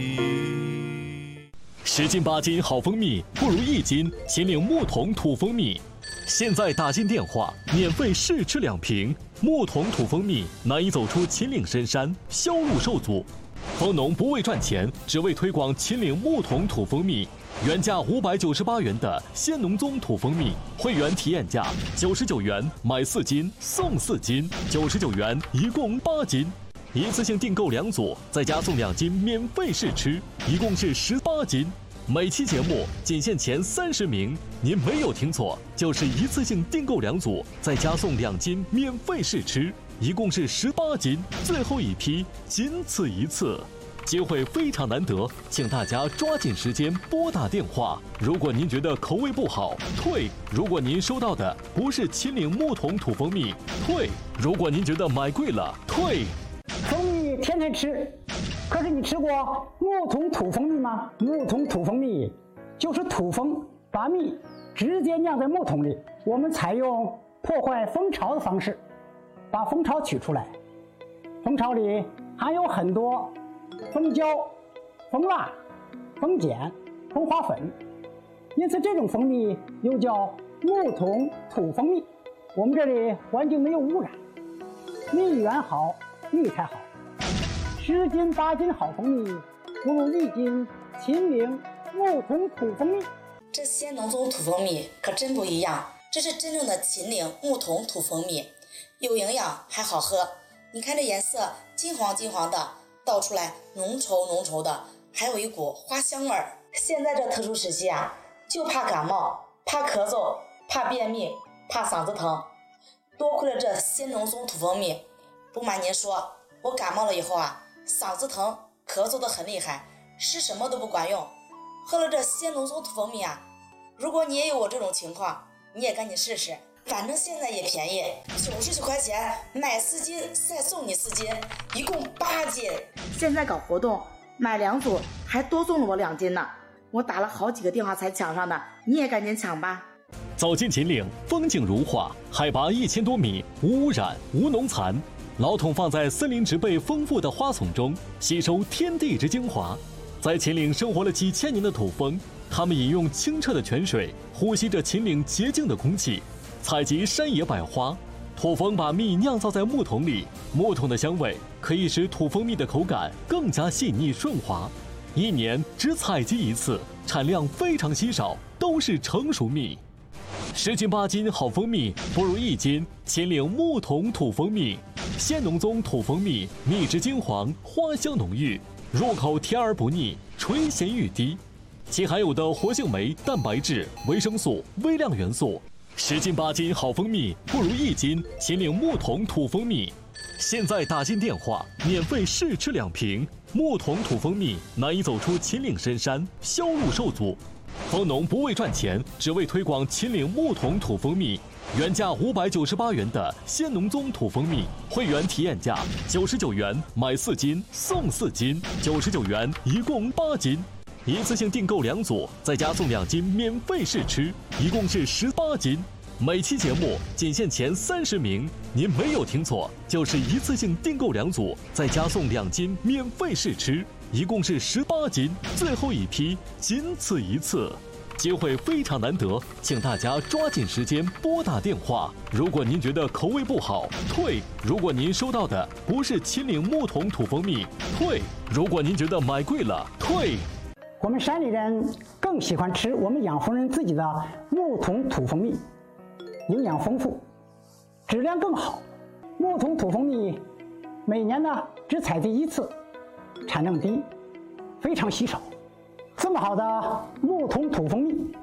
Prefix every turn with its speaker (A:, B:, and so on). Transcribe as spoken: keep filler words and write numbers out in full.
A: 十斤八斤好蜂蜜，不如一斤秦岭木桶土蜂蜜。现在打进电话，免费试吃两瓶木桶土蜂蜜，难以走出秦岭深山，销路受阻。蜂农不为赚钱，只为推广秦岭木桶土蜂蜜。原价五百九十八元的仙农宗土蜂蜜，会员体验价九十九元，买四斤送四斤，九十九元一共八斤。一次性订购两组，再加送两斤免费试吃，一共是十八斤。每期节目仅限前三十名，您没有听错，就是一次性订购两组，再加送两斤免费试吃，一共是十八斤，最后一批仅此一次，机会非常难得，请大家抓紧时间拨打电话。如果您觉得口味不好，退；如果您收到的不是秦岭木桶土蜂蜜，退；如果您觉得买贵了，退。
B: 蜂蜜天天吃，可是你吃过木桶土蜂蜜吗？木桶土蜂蜜就是土蜂把蜜直接酿在木桶里，我们采用破坏蜂巢的方式把蜂巢取出来。蜂巢里含有很多蜂胶、蜂蜡、蜂碱、蜂花粉，因此这种蜂蜜又叫木桶土蜂蜜。我们这里环境没有污染，蜜源好，蜜才好。十斤八斤好蜂蜜，不如一斤秦岭木桶土蜂蜜。
C: 这仙农宗土蜂蜜可真不一样，这是真正的秦岭木桶土蜂蜜，有营养还好喝。你看这颜色金黄金黄的，倒出来浓稠浓稠的，还有一股花香味儿。现在这特殊时期啊，就怕感冒，怕咳嗽，怕便秘，怕嗓子疼，多亏了这仙农宗土蜂蜜。不瞒您说，我感冒了以后啊，嗓子疼，咳嗽的很厉害，吃什么都不管用。喝了这仙农宗土蜂蜜啊，如果你也有我这种情况，你也赶紧试试，反正现在也便宜，九十九块钱买四斤再送你四斤，一共八斤。
D: 现在搞活动，买两组还多送了我两斤呢，我打了好几个电话才抢上的，你也赶紧抢吧。
A: 走进秦岭，风景如画，海拔一千多米，无污染，无农残。老桶放在森林植被丰富的花丛中，吸收天地之精华。在秦岭生活了几千年的土蜂，它们饮用清澈的泉水，呼吸着秦岭洁净的空气，采集山野百花。土蜂把蜜酿造在木桶里，木桶的香味可以使土蜂蜜的口感更加细腻顺滑。一年只采集一次，产量非常稀少，都是成熟蜜。十斤八斤好蜂蜜，不如一斤秦岭木桶土蜂蜜。仙农宗土蜂蜜，蜜质金黄，花香浓郁，入口甜而不腻，垂涎欲滴。其含有的活性酶、蛋白质、维生素、微量元素。十斤八斤好蜂蜜，不如一斤秦岭木桶土蜂蜜。现在打进电话，免费试吃两瓶木桶土蜂蜜，难以走出秦岭深山，销路受阻。蜂农不为赚钱，只为推广秦岭木桶土蜂蜜。原价五百九十八元的仙农宗土蜂蜜，会员体验价九十九元，买四斤送四斤，九十九元一共八斤。一次性订购两组，再加送两斤免费试吃，一共是十八斤。每期节目仅限前三十名，您没有听错，就是一次性订购两组，再加送两斤免费试吃，一共是十八斤，最后一批仅此一次。机会非常难得，请大家抓紧时间拨打电话。如果您觉得口味不好，退；如果您收到的不是秦岭木桶土蜂蜜，退；如果您觉得买贵了，退。
B: 我们山里人更喜欢吃我们养蜂人自己的木桶土蜂蜜，营养丰富，质量更好。木桶土蜂蜜每年呢只采集一次，产量低，非常稀少。这么好的木桶土蜂蜜，